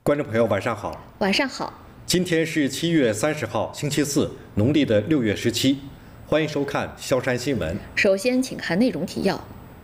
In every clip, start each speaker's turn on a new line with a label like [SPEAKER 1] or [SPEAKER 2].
[SPEAKER 1] 观众朋友，晚上好。
[SPEAKER 2] 晚上好。
[SPEAKER 1] 今天是7月30号，星期四，农历的6月17。欢迎收看萧山新闻。
[SPEAKER 2] 首先，请看内容提要。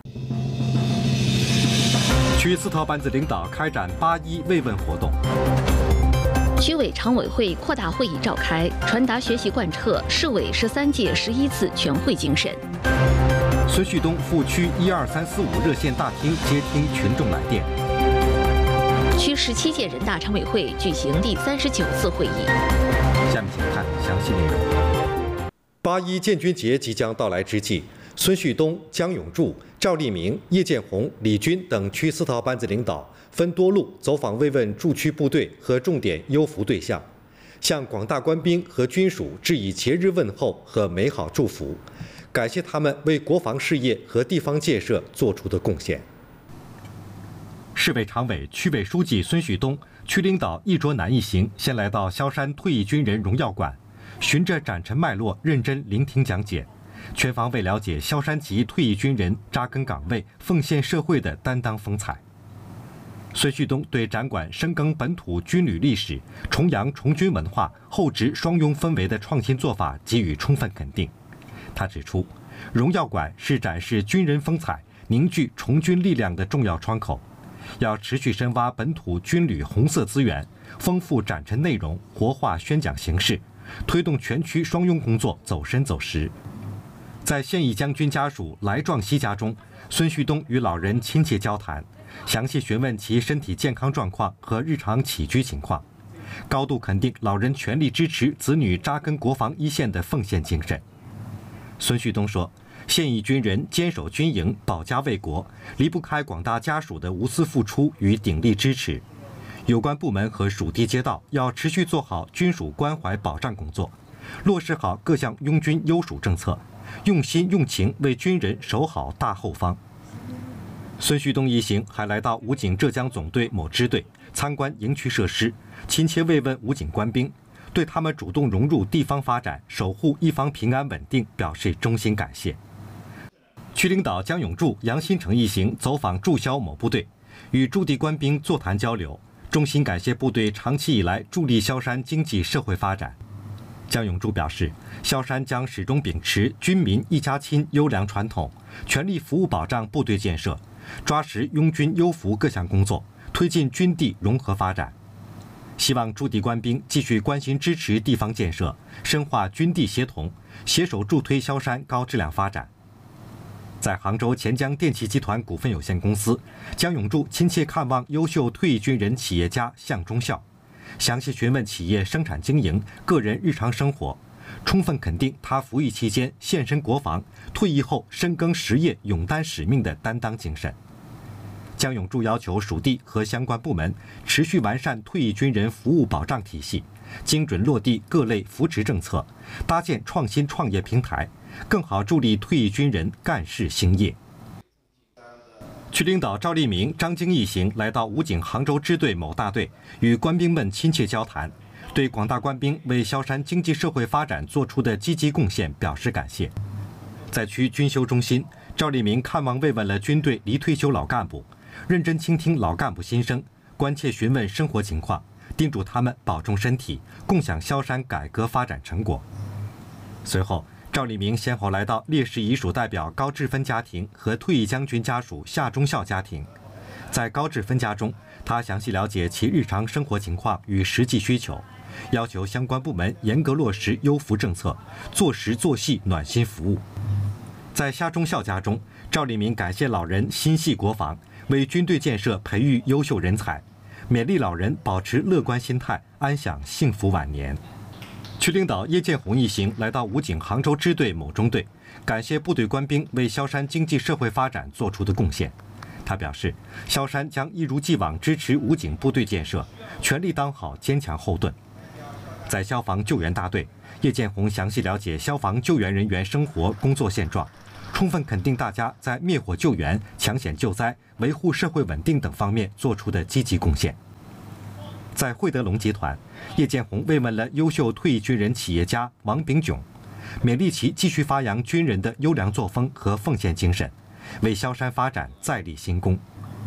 [SPEAKER 1] 区4套班子领导开展8·1慰问活动。
[SPEAKER 2] 区委常委会扩大会议召开，传达学习贯彻市委13届11次全会精神。
[SPEAKER 1] 孙旭东赴区12345热线大厅接听群众来电。
[SPEAKER 2] 区17届人大常委会举行第39次会议。
[SPEAKER 1] 下面请看详细内容。8·1建军节即将到来之际，孙旭东、江永柱、赵立明、叶建红、李军等区4套班子领导分多路走访慰问驻区部队和重点优抚对象，向广大官兵和军属致以节日问候和美好祝福，感谢他们为国防事业和地方建设做出的贡献。市委常委、区委书记孙旭东、区领导易卓南一行先来到萧山退役军人荣耀馆，循着展陈脉络认真聆听讲解，全方位了解萧山籍退役军人扎根岗位、奉献社会的担当风采。孙旭东对展馆深耕本土军旅历史、重扬从军文化、厚植双拥氛围的创新做法给予充分肯定。他指出，荣耀馆是展示军人风采、凝聚从军力量的重要窗口，要持续深挖本土军旅红色资源，丰富展陈内容，活化宣讲形式，推动全区双拥工作走深走实。在现役将军家属来壮熙家中，孙旭东与老人亲切交谈，详细询问其身体健康状况和日常起居情况，高度肯定老人全力支持子女扎根国防一线的奉献精神。孙旭东说，现役军人坚守军营、保家卫国，离不开广大家属的无私付出与鼎力支持。有关部门和属地街道要持续做好军属关怀保障工作，落实好各项拥军优属政策，用心用情为军人守好大后方。孙旭东一行还来到武警浙江总队某支队参观营区设施，亲切慰问武警官兵，对他们主动融入地方发展、守护一方平安稳定表示衷心感谢。区领导江永柱、杨新成一行走访驻萧某部队，与驻地官兵座谈交流，衷心感谢部队长期以来助力萧山经济社会发展。江永柱表示，萧山将始终秉持军民一家亲优良传统，全力服务保障部队建设，抓实拥军优抚各项工作，推进军地融合发展。希望驻地官兵继续关心支持地方建设，深化军地协同，携手助推萧山高质量发展。在杭州钱江电气集团股份有限公司，江永柱亲切看望优秀退役军人企业家向忠孝，详细询问企业生产经营、个人日常生活，充分肯定他服役期间献身国防、退役后深耕实业、勇担使命的担当精神。江永柱要求属地和相关部门持续完善退役军人服务保障体系，精准落地各类扶持政策，搭建创新创业平台，更好助力退役军人干事兴业。区领导赵立明、张京一行来到武警杭州支队某大队，与官兵们亲切交谈，对广大官兵为萧山经济社会发展做出的积极贡献表示感谢。在区军休中心，赵立明看望慰问了军队离退休老干部，认真倾听老干部心声，关切询问生活情况，叮嘱他们保重身体，共享萧山改革发展成果。随后，赵立明先后来到烈士遗属代表高志芬家庭和退役将军家属夏忠孝家庭。在高志芬家中，他详细了解其日常生活情况与实际需求，要求相关部门严格落实优抚政策，做实做细暖心服务。在夏忠孝家中，赵立明感谢老人心系国防，为军队建设培育优秀人才，勉励老人保持乐观心态，安享幸福晚年。区领导叶建红一行来到武警杭州支队某中队，感谢部队官兵为萧山经济社会发展做出的贡献。他表示，萧山将一如既往支持武警部队建设，全力当好坚强后盾。在消防救援大队，叶建红详细了解消防救援人员生活工作现状，充分肯定大家在灭火救援、抢险救灾、维护社会稳定等方面做出的积极贡献。在惠德隆集团，叶建红慰问了优秀退役军人企业家王炳炯，勉励其继续发扬军人的优良作风和奉献精神，为萧山发展再立新功。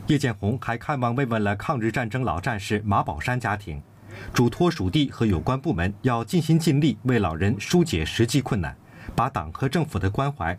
[SPEAKER 1] 叶建红还看望慰问了抗日战争老战士马宝山家庭，嘱托属地和有关部门要尽心尽力为老人疏解实际困难，把党和政府的关怀